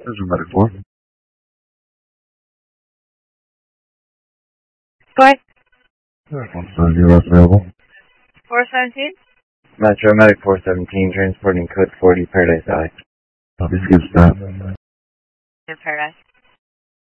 There's a medic 4. Go ahead. There's 170 available. 417? Metro Medic 417, transporting code 40, Paradise Alley. Copy, skip that. In Paradise.